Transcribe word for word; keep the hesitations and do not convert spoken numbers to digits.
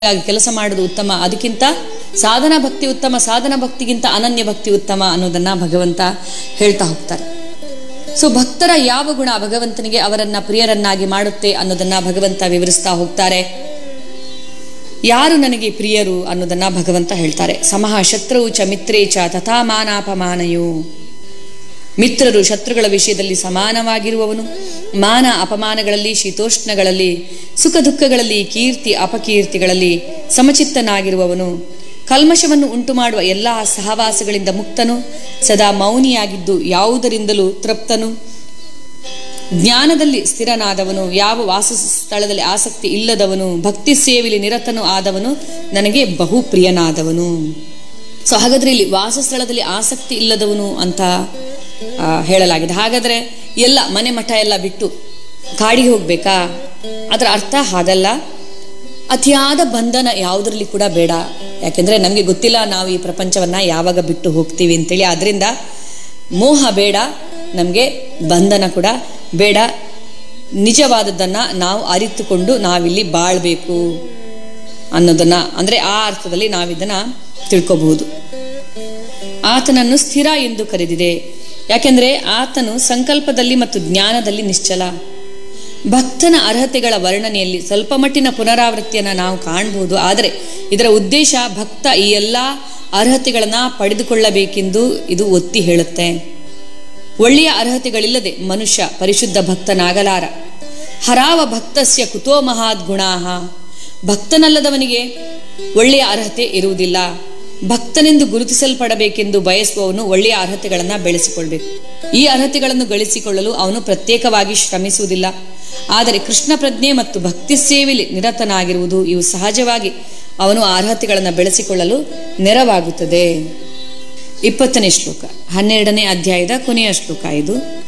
ಕೆಲಸ ಮಾಡುವುದು ಉತ್ತಮ, ಅದಕ್ಕಿಂತ ಸಾಧನಾ ಭಕ್ತಿ ಉತ್ತಮ, ಸಾಧನಾ ಭಕ್ತಿಗಿಂತ ಅನನ್ಯ ಭಕ್ತಿ ಉತ್ತಮ ಅನ್ನೋದನ್ನ ಭಗವಂತ ಹೇಳ್ತಾ ಹೋಗ್ತಾರೆ. ಸೊ ಭಕ್ತರ ಯಾವ ಗುಣ ಭಗವಂತನಿಗೆ ಅವರನ್ನ ಪ್ರಿಯರನ್ನಾಗಿ ಮಾಡುತ್ತೆ ಅನ್ನೋದನ್ನ ಭಗವಂತ ವಿವರಿಸ್ತಾ ಹೋಗ್ತಾರೆ. ಯಾರು ನನಗೆ ಪ್ರಿಯರು ಅನ್ನೋದನ್ನ ಭಗವಂತ ಹೇಳ್ತಾರೆ. ಸಮಃ ಶತ್ರು ಚ ಮಿತ್ರೇ ಚ ತಥಾ ಮಾನಾಪಮಾನಯೋ. ಮಿತ್ರರು ಶತ್ರುಗಳ ವಿಷಯದಲ್ಲಿ ಸಮಾನವಾಗಿರುವವನು, ಮಾನ ಅಪಮಾನಗಳಲ್ಲಿ, ಶೀತೋಷ್ಣಗಳಲ್ಲಿ, ಸುಖ ದುಃಖಗಳಲ್ಲಿ, ಕೀರ್ತಿ ಅಪಕೀರ್ತಿಗಳಲ್ಲಿ ಸಮಚಿತ್ತನಾಗಿರುವವನು, ಕಲ್ಮಶವನ್ನು ಉಂಟು ಮಾಡುವ ಎಲ್ಲ ಸಹವಾಸಗಳಿಂದ ಮುಕ್ತನು, ಸದಾ ಮೌನಿಯಾಗಿದ್ದು ಯಾವುದರಿಂದಲೂ ತೃಪ್ತನು, ಜ್ಞಾನದಲ್ಲಿ ಸ್ಥಿರನಾದವನು, ಯಾವ ವಾಸಸ್ಥಳದಲ್ಲಿ ಆಸಕ್ತಿ ಇಲ್ಲದವನು, ಭಕ್ತಿ ಸೇವೆಯಲ್ಲಿ ನಿರತನು ಆದವನು ನನಗೆ ಬಹು ಪ್ರಿಯನಾದವನು. ಸೊ ಹಾಗಾದ್ರೆ ಇಲ್ಲಿ ವಾಸಸ್ಥಳದಲ್ಲಿ ಆಸಕ್ತಿ ಇಲ್ಲದವನು ಅಂತ ಹೇಳಲಾಗಿದೆ. ಹಾಗಾದ್ರೆ ಎಲ್ಲ ಮನೆ ಮಠ ಎಲ್ಲ ಬಿಟ್ಟು ಕಾಡಿಗೆ ಹೋಗ್ಬೇಕಾ? ಅದರ ಅರ್ಥ ಹಾಗಲ್ಲ. ಅತಿಯಾದ ಬಂಧನ ಯಾವುದರಲ್ಲಿ ಕೂಡ ಬೇಡ. ಯಾಕೆಂದ್ರೆ ನಮಗೆ ಗೊತ್ತಿಲ್ಲ ನಾವು ಈ ಪ್ರಪಂಚವನ್ನ ಯಾವಾಗ ಬಿಟ್ಟು ಹೋಗ್ತೀವಿ ಅಂತೇಳಿ. ಆದ್ರಿಂದ ಮೋಹ ಬೇಡ, ನಮಗೆ ಬಂಧನ ಕೂಡ ಬೇಡ. ನಿಜವಾದದ್ದನ್ನ ನಾವು ಅರಿತುಕೊಂಡು ನಾವಿಲ್ಲಿ ಬಾಳ್ಬೇಕು ಅನ್ನೋದನ್ನ, ಅಂದ್ರೆ ಆ ಅರ್ಥದಲ್ಲಿ ನಾವಿದನ್ನ ತಿಳ್ಕೋಬಹುದು. ಆತನನ್ನು ಸ್ಥಿರ ಎಂದು ಕರೆದಿದೆ. ಯಾಕೆಂದ್ರೆ ಆತನು ಸಂಕಲ್ಪದಲ್ಲಿ ಮತ್ತು ಜ್ಞಾನದಲ್ಲಿ ನಿಶ್ಚಲ. ಭಕ್ತನ ಅರ್ಹತೆಗಳ ವರ್ಣನೆಯಲ್ಲಿ ಸ್ವಲ್ಪ ಮಟ್ಟಿನ ಪುನರಾವೃತ್ತಿಯನ್ನ ನಾವು ಕಾಣಬಹುದು. ಆದರೆ ಇದರ ಉದ್ದೇಶ ಭಕ್ತ ಈ ಎಲ್ಲ ಅರ್ಹತೆಗಳನ್ನ ಪಡೆದುಕೊಳ್ಳಬೇಕೆಂದು ಇದು ಒತ್ತಿ ಹೇಳುತ್ತೆ. ಒಳ್ಳೆಯ ಅರ್ಹತೆಗಳಿಲ್ಲದೆ ಮನುಷ್ಯ ಪರಿಶುದ್ಧ ಭಕ್ತನಾಗಲಾರ. ಹರಾವ ಭಕ್ತಸ್ಯ ಕುತೋ ಮಹಾದ್ ಗುಣಾಹ. ಭಕ್ತನಲ್ಲದವನಿಗೆ ಒಳ್ಳೆಯ ಅರ್ಹತೆ ಇರುವುದಿಲ್ಲ. ಭಕ್ತನೆಂದು ಗುರುತಿಸಲ್ಪಡಬೇಕೆಂದು ಬಯಸುವವನು ಒಳ್ಳೆಯ ಅರ್ಹತೆಗಳನ್ನ ಬೆಳೆಸಿಕೊಳ್ಬೇಕು. ಈ ಅರ್ಹತೆಗಳನ್ನು ಗಳಿಸಿಕೊಳ್ಳಲು ಅವನು ಪ್ರತ್ಯೇಕವಾಗಿ ಶ್ರಮಿಸುವುದಿಲ್ಲ. ಆದರೆ ಕೃಷ್ಣ ಪ್ರಜ್ಞೆ ಮತ್ತು ಭಕ್ತಿ ಸೇವೆಯಲ್ಲಿ ನಿರತನಾಗಿರುವುದು ಇವು ಸಹಜವಾಗಿ ಅವನು ಆ ಅರ್ಹತೆಗಳನ್ನು ಬೆಳೆಸಿಕೊಳ್ಳಲು ನೆರವಾಗುತ್ತದೆ. ಇಪ್ಪತ್ತನೇ ಶ್ಲೋಕ, ಹನ್ನೆರಡನೇ ಅಧ್ಯಾಯದ ಕೊನೆಯ ಶ್ಲೋಕ ಇದು.